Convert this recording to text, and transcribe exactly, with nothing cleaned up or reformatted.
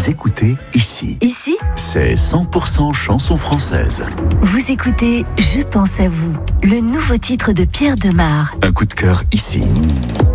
Vous écoutez ici. Ici, c'est cent pour cent chanson française. Vous écoutez Je pense à vous, le nouveau titre de Pierre Demar. Un coup de cœur ici.